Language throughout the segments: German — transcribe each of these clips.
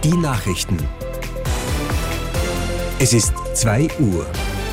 Die Nachrichten. Es ist 2 Uhr.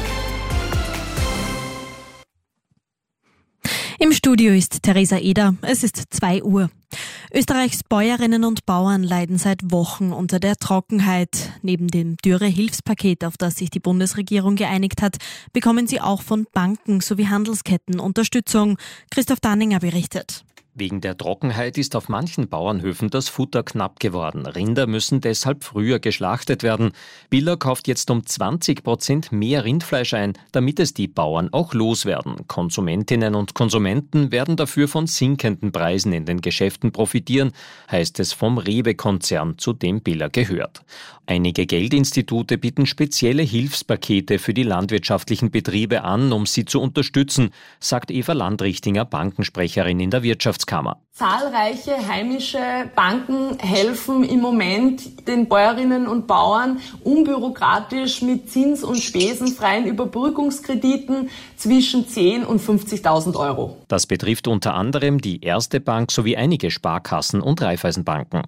Im Studio ist Theresa Eder. Es ist 2 Uhr. Österreichs Bäuerinnen und Bauern leiden seit Wochen unter der Trockenheit. Neben dem Dürre-Hilfspaket, auf das sich die Bundesregierung geeinigt hat, bekommen sie auch von Banken sowie Handelsketten Unterstützung. Christoph Danninger berichtet. Wegen der Trockenheit ist auf manchen Bauernhöfen das Futter knapp geworden. Rinder müssen deshalb früher geschlachtet werden. Biller kauft jetzt um 20% mehr Rindfleisch ein, damit es die Bauern auch loswerden. Konsumentinnen und Konsumenten werden dafür von sinkenden Preisen in den Geschäften profitieren, heißt es vom Rewe-Konzern, zu dem Biller gehört. Einige Geldinstitute bieten spezielle Hilfspakete für die landwirtschaftlichen Betriebe an, um sie zu unterstützen, sagt Eva Landrichtinger, Bankensprecherin in der Wirtschaftskammer. Zahlreiche heimische Banken helfen im Moment den Bäuerinnen und Bauern unbürokratisch mit zins- und spesenfreien Überbrückungskrediten zwischen 10.000 und 50.000 Euro. Das betrifft unter anderem die Erste Bank sowie einige Sparkassen und Raiffeisenbanken.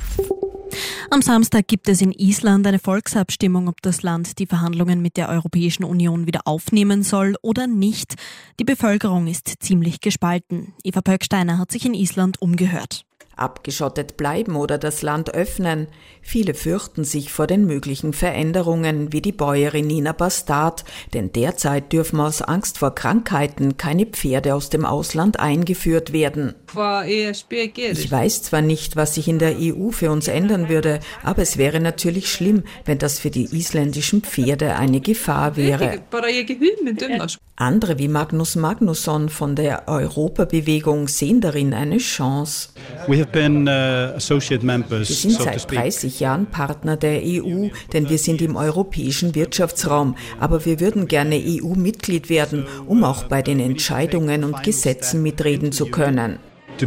Am Samstag gibt es in Island eine Volksabstimmung, ob das Land die Verhandlungen mit der Europäischen Union wieder aufnehmen soll oder nicht. Die Bevölkerung ist ziemlich gespalten. Eva Pöcksteiner hat sich in Island umgehört. Abgeschottet bleiben oder das Land öffnen. Viele fürchten sich vor den möglichen Veränderungen, wie die Bäuerin Nina Bastard, denn derzeit dürfen aus Angst vor Krankheiten keine Pferde aus dem Ausland eingeführt werden. Ich weiß zwar nicht, was sich in der EU für uns ändern würde, aber es wäre natürlich schlimm, wenn das für die isländischen Pferde eine Gefahr wäre. Andere wie Magnus Magnusson von der Europabewegung sehen darin eine Chance. Wir sind seit 30 Jahren Partner der EU, denn wir sind im europäischen Wirtschaftsraum. Aber wir würden gerne EU-Mitglied werden, um auch bei den Entscheidungen und Gesetzen mitreden zu können.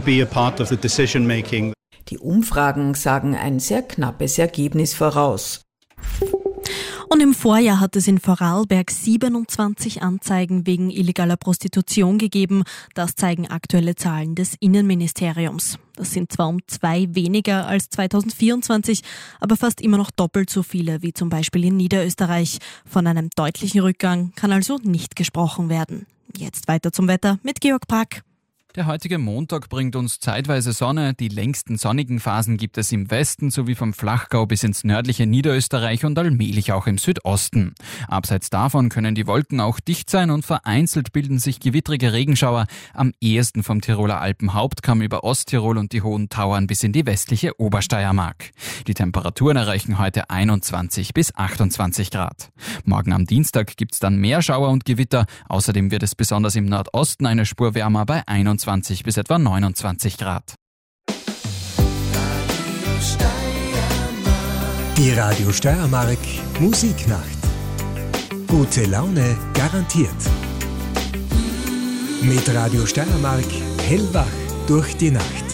Die Umfragen sagen ein sehr knappes Ergebnis voraus. Und im Vorjahr hat es in Vorarlberg 27 Anzeigen wegen illegaler Prostitution gegeben. Das zeigen aktuelle Zahlen des Innenministeriums. Das sind zwar um 2 weniger als 2024, aber fast immer noch doppelt so viele wie zum Beispiel in Niederösterreich. Von einem deutlichen Rückgang kann also nicht gesprochen werden. Jetzt weiter zum Wetter mit Georg Brack. Der heutige Montag bringt uns zeitweise Sonne. Die längsten sonnigen Phasen gibt es im Westen sowie vom Flachgau bis ins nördliche Niederösterreich und allmählich auch im Südosten. Abseits davon können die Wolken auch dicht sein und vereinzelt bilden sich gewittrige Regenschauer, am ehesten vom Tiroler Alpenhauptkamm über Osttirol und die Hohen Tauern bis in die westliche Obersteiermark. Die Temperaturen erreichen heute 21 bis 28 Grad. Morgen am Dienstag gibt's dann mehr Schauer und Gewitter. Außerdem wird es besonders im Nordosten eine Spur wärmer bei 21 bis etwa 29 Grad. Die Radio Steiermark Musiknacht. Gute Laune garantiert. Mit Radio Steiermark hellwach durch die Nacht.